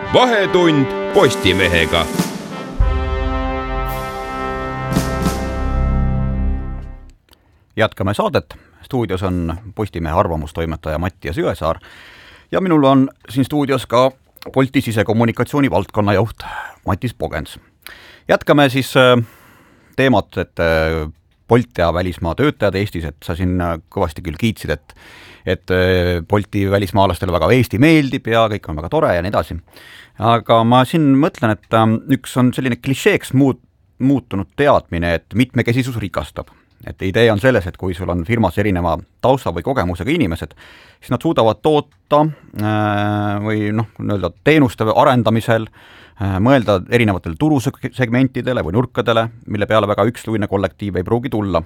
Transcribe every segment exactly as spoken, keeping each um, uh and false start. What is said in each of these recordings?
Vahetund Postimehega. Jätkame saadet. Stuudios on Postimehe arvamustoimetaja Mattias Jõesaar ja minul on siin stuudios ka Bolti sisekommunikatsiooni valdkonna juht Matis Pogens. Jätkame siis teemat, et Bolt ja välismaa töötajad Eestis, et sa siin kõvasti küll kiitsid, et, et Bolti välismaalastele väga Eesti meeldib ja kõik on väga tore ja nii edasi. Aga ma siin mõtlen, et üks on selline klišeeks muut, muutunud teadmine, et mitmekesisus rikastab. Et idee on selles, et kui sul on firmas erineva tausta või kogemusega inimesed, siis nad suudavad toota või noh, nii-öelda teenuste arendamisel mõelda erinevatele turusegmentidele või nurkadele, mille peale väga üksluine kollektiiv ei pruugi tulla.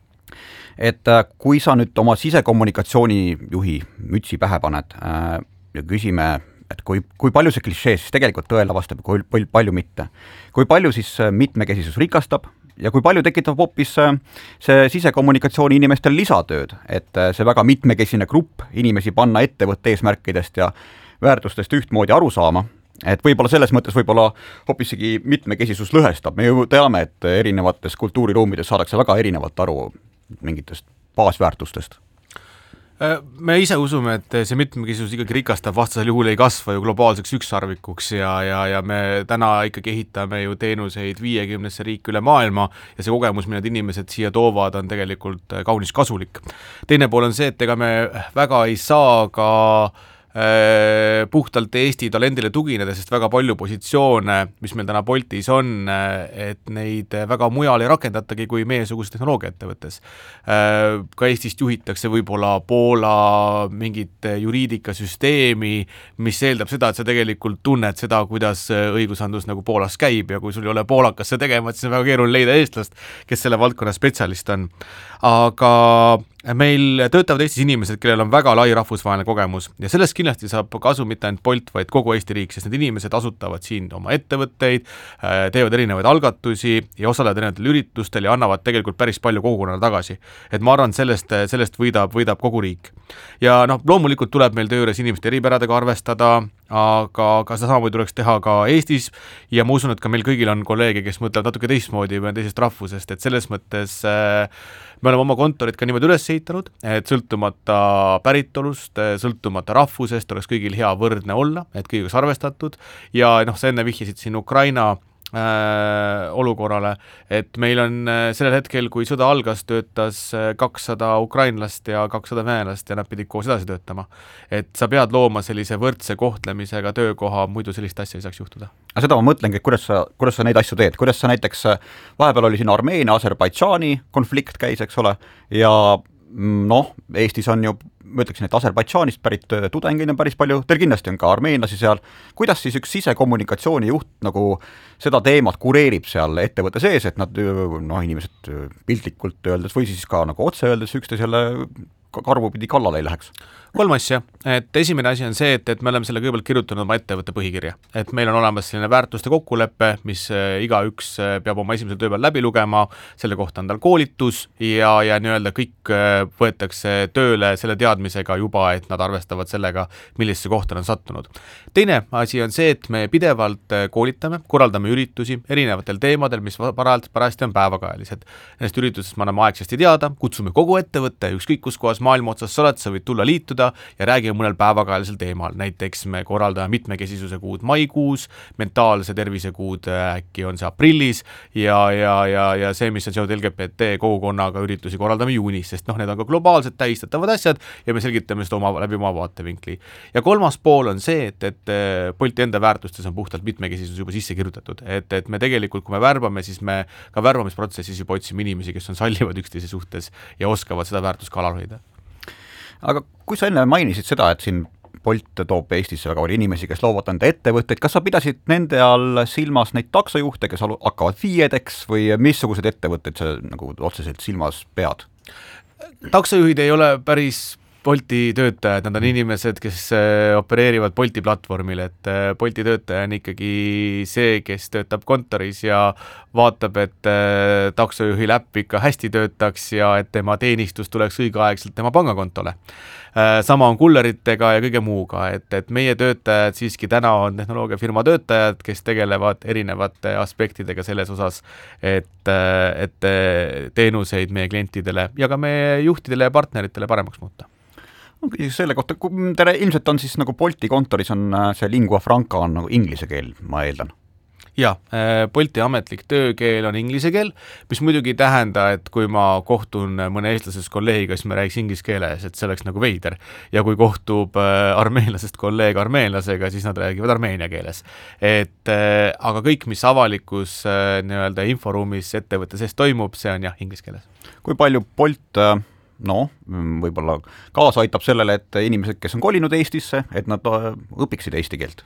Et kui sa nüüd oma sisekommunikatsiooni juhi mütsi pähe paned ja küsime, et kui, kui palju see klišee siis tegelikult tõele vastab, kui palju mitte. Kui palju siis mitmekesisus rikastab ja kui palju tekitab hoopis see sisekommunikatsiooni inimestel lisatööd, et see väga mitmekesine grupp inimesi panna ettevõtte eesmärkidest ja väärtustest ühtmoodi aru saama, et võib-olla selles mõttes võib-olla hoopisegi mitmekesisus lõhestab. Me ju teame, et erinevates kultuuriruumides saadakse väga erinevalt aru mingitest baasväärtustest. Me ise usume, et see mitmekesisus ikkagi rikastab, vastasel juhul ei kasva ju globaalseks ükssarvikuks ja, ja, ja me täna ikkagi ehitame ju teenuseid viiekümnesse riiki üle maailma ja see kogemus, mida inimesed siia toovad, on tegelikult kaunis kasulik. Teine pool on see, et ega me väga ei saa ka puhtalt Eesti talendile tugineda, sest väga palju positsioone, mis meil täna Boltis on, et neid väga mujal ei rakendatagi kui meiesuguses tehnoloogiaettevõttes. Ka Eestist juhitakse võib-olla Poola mingit juriidikasüsteemi, mis eeldab seda, et sa tegelikult tunned seda, kuidas õigusandlus nagu Poolas käib ja kui sul ei ole poolakas see tegema, siis on väga keeruline leida eestlast, kes selle valdkonna spetsialist on. Aga meil töötavad Eestis inimesed, kellel on väga lai rahvusvaheline kogemus ja sellest kindlasti saab kasu mitte ainult Bolt, vaid kogu Eesti riik, sest need inimesed asutavad siin oma ettevõtteid, teevad erinevaid algatusi ja osalevad erinevatel üritustel ja annavad tegelikult päris palju kogukonnale tagasi. Et ma arvan, sellest, sellest võidab, võidab kogu riik. Ja noh, loomulikult tuleb meil töö juures inimeste eripäradega arvestada, aga ka seda samamoodi tuleks teha ka Eestis ja ma usun, et ka meil kõigil on kolleege, kes mõtlevad natuke teistmoodi või teisest rahvusest, et selles mõttes me oleme oma kontorit ka niimoodi üles ehitanud, et sõltumata päritolust, sõltumata rahvusest oleks kõigil hea võrdne olla, et kõigis arvestatud ja noh, sa enne vihjasid siin Ukraina äh, olukorrale, et meil on sellel hetkel, kui sõda algas, töötas kakssada ukrainlast ja kakssada venelast ja nad pidid koos edasi töötama. Et sa pead looma sellise võrdse kohtlemisega töökoha, muidu sellist asja ei saaks juhtuda. Aga seda ma mõtlengi, kuidas sa, kuidas sa neid asju teed, kuidas sa näiteks, vahepeal oli siin Armeenia, Aserbaidžaani konflikt käis, eks ole, ja noh, Eestis on ju, ma ütleksin, et Aserbaidžaanist pärit tudengid on päris palju, teil kindlasti on ka armeenlasi seal. Kuidas siis üks sisekommunikatsiooni juht nagu seda teemat kureerib seal ettevõtte sees, et nad, noh, inimesed piltlikult öeldes või siis ka nagu otse öeldes üksteisele karvu pidi kallale ei läheks? Kolm asja, et esimene asi on see, et, et me oleme selle kõigepealt kirjutanud oma ettevõtte põhikirja, et meil on olemas selline väärtuste kokkulepe, mis iga üks peab oma esimesel tööpäeval läbi lugema, selle kohta on tal koolitus ja, ja nii-öelda kõik võetakse tööle selle teadmisega juba, et nad arvestavad sellega, millisesse kohta on sattunud. Teine asi on see, et me pidevalt koolitame, korraldame üritusi erinevatel teemadel, mis parajasti on päevakajalised. Nendest üritusest me anname aegsasti teada, kutsume kogu ettevõtte, ükskõik kus kohas maailma otsas sa oled, sa võid tulla liituda ja räägime mõnel päevakajalisel teemal. Näiteks me korraldame mitmekesisuse kuud maikuus, mentaalse tervise kuud äkki on see aprillis ja, ja, ja, ja see, mis on seotud L G B T kogukonnaga üritusi korraldame juunis, sest noh, need on ka globaalselt tähistatavad asjad ja me selgitame seda oma, läbi oma vaatevinkli. Ja kolmas pool on see, et, et Bolti enda väärtustes on puhtalt mitmekesisus juba sisse kirjutatud. Et, et me tegelikult, kui me värbame, siis me ka värbamisprotsessis juba otsime inimesi, kes on sallivad üksteise suhtes ja oskavad seda väärtust ka alal hoida. Aga kui sa enne mainisid seda, et siin Bolt toob Eestisse väga palju inimesi, kes loovad enda ettevõtteid, kas sa pidasid nende all silmas neid taksojuhte, kes hakkavad viiedeks või missugused ettevõtted sa nagu otseselt silmas pead? Taksojuhid ei ole päris Bolti töötajad, nad on inimesed, kes opereerivad Bolti platvormil, et Bolti töötaja on ikkagi see, kes töötab kontoris ja vaatab, et taksojuhil äpp ikka hästi töötaks ja et tema teenistus tuleks õigeaegselt tema pangakontole. Sama on kulleritega ja kõige muuga, et, et meie töötajad siiski täna on tehnoloogiafirma töötajad, kes tegelevad erinevate aspektidega selles osas, et, et teenuseid meie klientidele ja ka meie juhtidele ja partneritele paremaks muuta. No, selle kohta, tere, ilmselt on siis nagu Bolti kontoris on see lingua franca on nagu inglise keel, ma eeldan. Jaa, Bolti ametlik töökeel on inglise keel, mis muidugi ei tähenda, et kui ma kohtun mõne eestlasest kolleegiga, siis me räägiks inglise keeles, et see oleks nagu veider. Ja kui kohtub armeenlasest kolleeg armeenlasega, siis nad räägivad armeenia keeles. Et, aga kõik, mis avalikus nii-öelda inforuumis ettevõtte sees toimub, see on jah, inglise keeles. Kui palju Bolt no, võib-olla kaasa aitab sellele, et inimesed, kes on kolinud Eestisse, et nad õpiksid eesti keelt?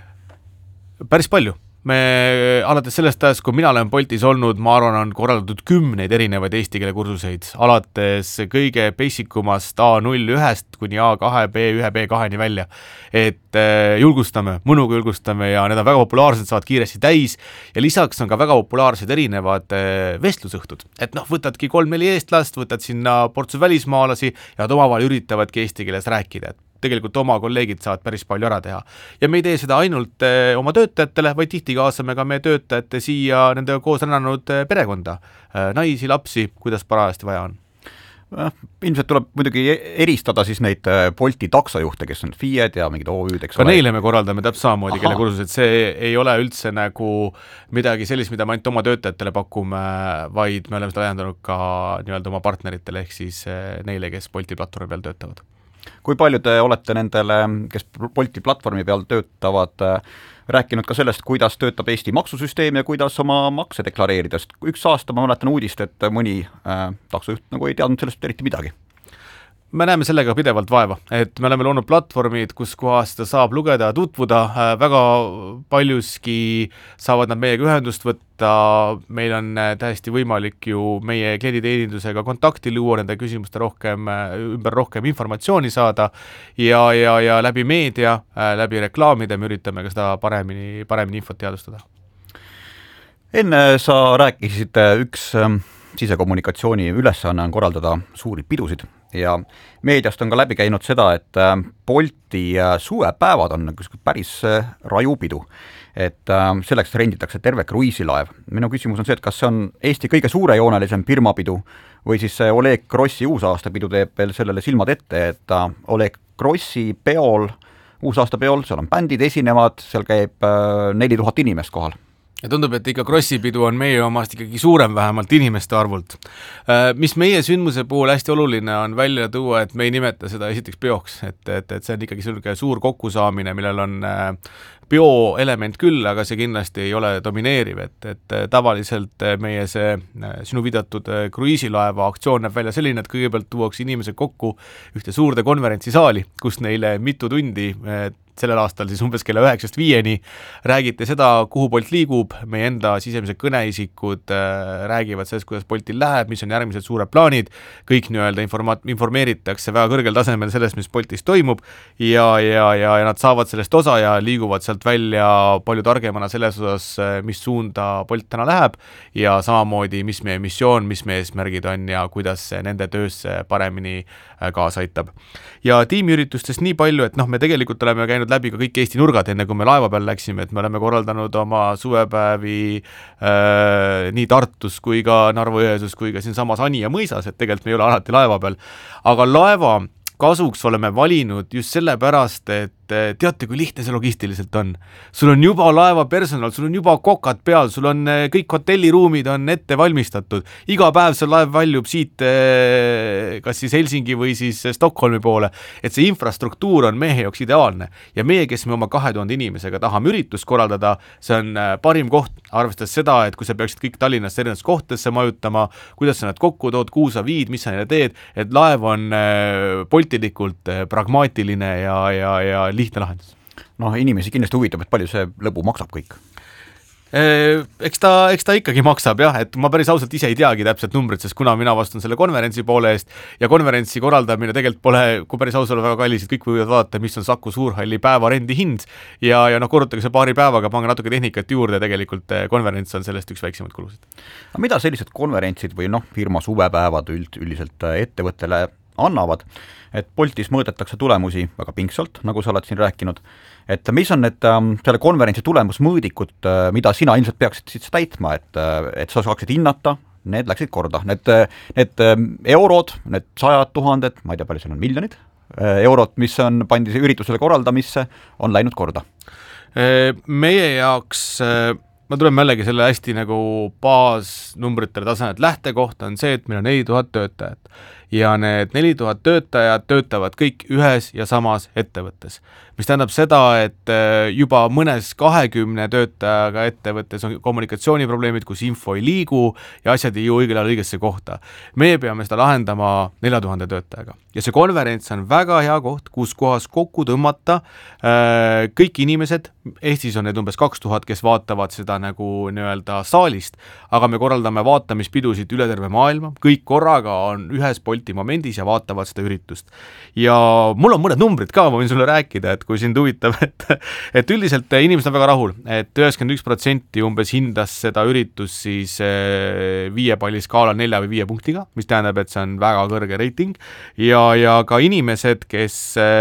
Päris palju. Me alates sellest ajast, kui mina olen Boltis olnud, ma arvan, on korraldatud kümneid erinevaid eesti keele kursuseid, alates kõige basikumast A null ühest kuni A kaks, B üks, B kaks välja. Et julgustame, mõnuga julgustame ja need on väga populaarsed, saavad kiiresti täis ja lisaks on ka väga populaarsed erinevad vestlusõhtud. Et noh, võtadki kolm-neli eestlast, võtad sinna portsu välismaalasi ja nad omavahel üritavadki eesti keeles rääkida. Tegelikult oma kolleegid saavad päris palju ära teha. Ja me ei tee seda ainult eh, oma töötajatele, vaid tihti kaasame ka meie töötajate siia nendega koos rännanud eh, perekonda, eh, naisi, lapsi, kuidas parajasti vaja on. Ilmselt tuleb muidugi eristada siis neid Bolti taksojuhte, kes on F I E-d ja mingid O Ü-d, eks ka ole. Neile me korraldame täpselt samamoodi, kelle kursused, see ei ole üldse nagu midagi sellist, mida me ainult oma töötajatele pakume, vaid me oleme seda lähendanud ka nii-öelda oma partneritele, ehk siis neile, kes Bolti platvormi peal töötavad. Kui palju te olete nendele, kes Bolti platvormi peal töötavad, rääkinud ka sellest, kuidas töötab Eesti maksusüsteem ja kuidas oma makse deklareerida, sest üks aasta ma mäletan uudist, et mõni äh, taksojuht nagu ei teadnud sellest eriti midagi. Me näeme sellega pidevalt vaeva, et me oleme loonud platvormid, kus kohas seda saab lugeda ja tutvuda, väga paljuski saavad nad meiega ühendust võtta, meil on täiesti võimalik ju meie klienditeenindusega kontakti luua, nende küsimuste rohkem, ümber rohkem informatsiooni saada ja, ja, ja läbi meedia, läbi reklaamide me üritame ka seda paremini, paremini infot teadustada. Enne sa rääkisid, üks sisekommunikatsiooni ülesanne on korraldada suuri pidusid ja meediast on ka läbi käinud seda, et Bolti suvepäevad on päris rajupidu, et selleks renditakse terve kruiisilaev. Minu küsimus on see, et kas see on Eesti kõige suurejoonelisem firmapidu või siis see Oleg Grossi uusaastapidu teeb veel sellele silmad ette, et Oleg Grossi peol, uusaastapeol, seal on bändid esinevad, seal käib neli tuhat inimest kohal. Ja tundub, et ikka Grossi-pidu on meie omast ikkagi suurem vähemalt inimeste arvult. Mis meie sündmuse puhul hästi oluline on välja tuua, et me ei nimeta seda esiteks peoks, et, et, et see on ikkagi selline suur kokkusaamine, millel on bioelement küll, aga see kindlasti ei ole domineeriv, et, et tavaliselt meie see sinu viidatud kruiisilaeva aktsioon näeb välja selline, et kõigepealt tuuakse inimesed kokku ühte suurde konverentsisaali, kus neile mitu tundi sellel aastal siis umbes kella üheksast viieni räägite seda, kuhu Bolt liigub, meie enda sisemised kõneisikud äh, räägivad sellest, kuidas Boltil läheb, mis on järgmised suured plaanid, kõik nii-öelda informa- informeeritakse väga kõrgel tasemel sellest, mis Boltis toimub ja, ja, ja, ja nad saavad sellest osa ja liiguvad sealt välja palju targemana selles osas, mis suunda Bolt täna läheb ja samamoodi, mis meie missioon, mis meie eesmärgid on ja kuidas see nende töösse paremini kaasa aitab. Ja tiimiüritustest nii palju, et noh, me tegelikult oleme käinud läbi ka kõik Eesti nurgad, enne kui me laeva peal läksime, et me oleme korraldanud oma suvepäevi äh, nii Tartus kui ka Narva-Jõesuus kui ka siin samas Anija mõisas, et tegelikult me ei ole alati laeva peal. Aga laeva kasuks oleme valinud just sellepärast, et teate, kui lihtne see logistiliselt on. Sul on juba laeva personal, sul on juba kokad peal, sul on kõik hotelliruumid on ette valmistatud. Iga päev see laev väljub siit kas siis Helsingi või siis Stockholmi poole, et see infrastruktuur on meie jaoks ideaalne. Ja meie, kes me oma kahe tuhande inimesega tahame üritust korraldada, see on parim koht, arvestades seda, et kui sa peaksid kõik Tallinnas erinevates kohtadesse majutama, kuidas sa nad kokku tood, kuhu sa viid, mis sa neile teed, et laev on poltilikult pragmaatiline ja, ja, ja lihtne lahendus. Noh, inimesi kindlasti huvitab, et palju see lõbu maksab kõik? Eks ta, eks ta ikkagi maksab jah, et ma päris ausalt ise ei teagi täpselt numbrit, sest kuna mina vastun selle konverentsi poole eest ja konverentsi korraldamine tegelikult pole, kui päris ausalt väga kallis, et kõik võivad vaadata, mis on Saku Suurhalli päevarendi hind ja, ja noh, korrutage see paari päevaga, pange natuke tehnikat juurde, tegelikult konverents on sellest üks väiksemaid kulusid. Aga mida sellised konverentsid või noh, firma suvepäevad üld, üldiselt ettevõttele annavad, et Boltis mõõdetakse tulemusi väga pingsalt, nagu sa oled siin rääkinud, et mis on need selle konverentsi tulemusmõõdikud, mida sina ilmselt peaksid siis täitma, et, et sa saaksid hinnata, need läksid korda, need, need eurod, need sajad tuhanded, ma ei tea, palju seal on miljonid eurot, mis on pandi üritusele korraldamisse, on läinud korda. Meie jaoks ma tuleme jällegi selle hästi nagu baasnumbritele tasane, et lähtekoht on see, et meil on neli tuhat töötajat ja need neli tuhat töötajad töötavad kõik ühes ja samas ettevõttes, mis tähendab seda, et juba mõnes kahekümne töötajaga ettevõttes on kommunikatsiooniprobleemid, kus info ei liigu ja asjad ei jõu õigel ajal õigesse kohta. Meie peame seda lahendama nelja tuhande töötajaga ja see konverents on väga hea koht, kus kohas kokku tõmmata kõik inimesed, Eestis on need umbes kaks tuhat, kes vaatavad seda nagu nii-öelda saalist, aga me korraldame vaatamispidusid üle terve maailma, kõik korraga on ühes Bolti momendis ja vaatavad seda üritust. Ja mul on mõned numbrid ka, ma võin sulle rääkida, et kui sind huvitab, et, et üldiselt inimesed on väga rahul, et üheksakümmend üks protsenti umbes hindas seda üritust siis viie palli skaala nelja või viie punktiga, mis tähendab, et see on väga kõrge reiting ja, ja ka inimesed, kes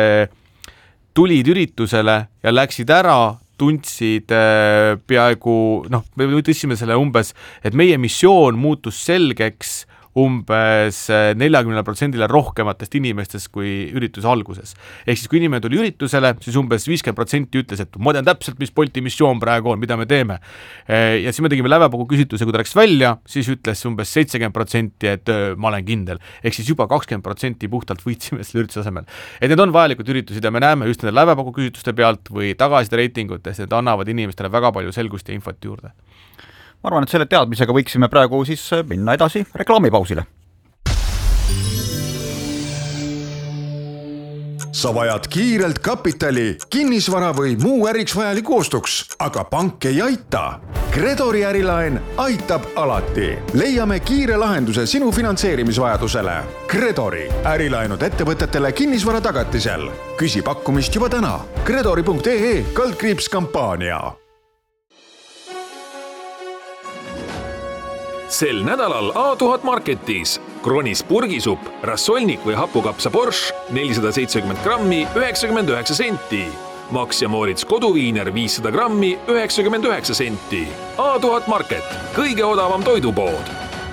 tulid üritusele ja läksid ära, tundsid peaaegu, noh, me tõstsime selle umbes, et meie missioon muutus selgeks umbes neljakümne protsendile rohkematest inimestest kui ürituse alguses. Ehk siis kui inimene tuli üritusele, siis umbes viiskümmend protsenti ütles, et ma tean täpselt, mis Bolti missioon praegu on, mida me teeme. Ja siis me tegime lävepaku küsitluse, kui ta läks välja, siis ütles umbes seitsekümmend protsenti, et ma olen kindel. Ehk siis juba kakskümmend protsenti puhtalt võitsime selle ürituse asemel. Et need on vajalikud üritused ja me näeme just nende lävepaku küsitluste pealt või tagaside reitingutes, et annavad inimestele väga palju selgust ja infot juurde. Ma arvan, et selle teadmisega võiksime praegu siis minna edasi reklaamipausile. Sa vajad kiirelt kapitali, kinnisvara või muu äriks vajaliku ostuks, aga pank ei aita. Credori ärilaen aitab alati. Leiame kiire lahenduse sinu finantseerimisvajadusele. Credori ärilaenud ettevõtetele kinnisvara tagatisel. Küsi pakkumist juba täna. Credori punkt ee kaldkriips kampaania. Sel nädalal A tuhat Marketis Kronis purgisupp, rassolnik või hapukapsa Borscht nelisada seitsekümmend grammi üheksakümmend üheksa senti. Max ja Moritz koduviiner viissada grammi üheksakümmend üheksa senti. A tuhat Market, kõige odavam toidupood.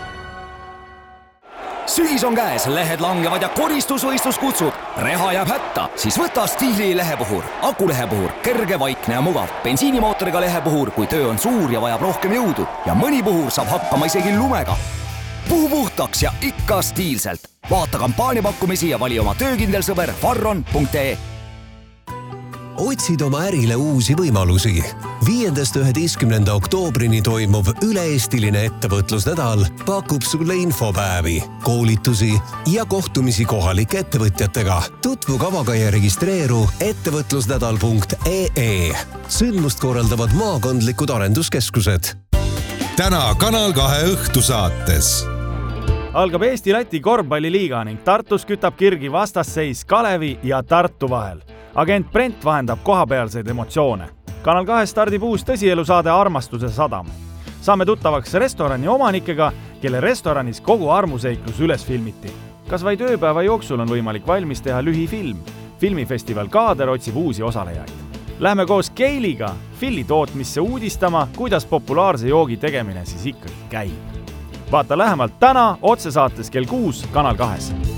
Sügis on käes, lehed langevad ja koristusvõistlus kutsub. Reha jääb hätta, siis võta Stiili lehepuhur. Akulehepuhur, kerge, vaikne ja mugav. Bensiinimootoriga lehepuhur, kui töö on suur ja vajab rohkem jõudu. Ja mõni puhur saab hakkama isegi lumega. Puhu puhtaks ja ikka stiilselt. Vaata kampaaniapakkumisi ja vali oma töökindel sõber farron punkt ee. Otsid oma ärile uusi võimalusi. Viiendast üheteistkümnenda oktoobrini toimuv üle-eestiline ettevõtlusnädal pakub sulle infopäevi, koolitusi ja kohtumisi kohalike ettevõtjatega. Tutvu kavaga ja registreeru ettevõtlusnädal punkt ee. Sündmust korraldavad maakondlikud arenduskeskused. Täna Kanal kahe õhtusaates. Algab Eesti-Läti korvpalliliiga ning Tartus kütab kirgi vastasseis Kalevi ja Tartu vahel. Agent Brent vahendab kohapealseid emotsioone. Kanal kahe stardib uus tõsielusaade Armastuse sadam. Saame tuttavaks restorani omanikega, kelle restoranis kogu armuseiklus üles filmiti. Kas vaid ööpäeva jooksul on võimalik valmis teha lühifilm? Filmifestival Kaader otsib uusi osalejaid. Lähme koos Keiliga Filli tootmisse uudistama, kuidas populaarse joogi tegemine siis ikkagi käib. Vaata lähemalt täna otsesaates kell kuus Kanal kahes.